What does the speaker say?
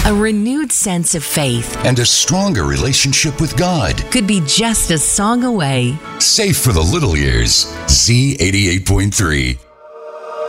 A renewed sense of faith and a stronger relationship with God could be just a song away. Safe for the little ears. Z88.3.